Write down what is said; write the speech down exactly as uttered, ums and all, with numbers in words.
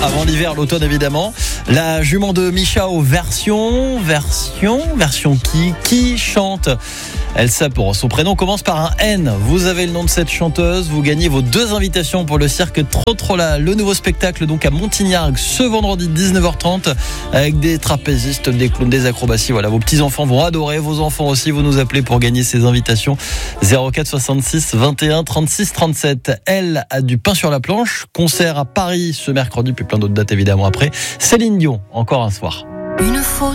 avant l'hiver, l'automne évidemment. La jument de Michao, version, version, version qui Qui chante Elsa pour son prénom commence par un N. Vous avez le nom de cette chanteuse. Vous gagnez vos deux invitations pour le cirque Trop Trop Là. Le nouveau spectacle donc à Montignargues ce vendredi dix-neuf heures trente avec des trapézistes, des clowns, des acrobaties. Voilà, vos petits enfants vont adorer. Vos enfants aussi, vous nous appelez pour gagner ces invitations. zéro quatre soixante-six vingt et un trente-six trente-sept. Elle a du pain sur la planche. Concert à Paris ce mercredi, puis plein d'autres dates évidemment après. Céline Dion, encore un soir. Une faute